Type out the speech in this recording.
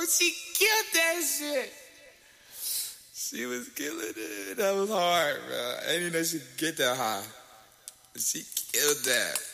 But she killed that shit. She was killing it. That was hard, bro. I didn't even know she could get that high. She killed that.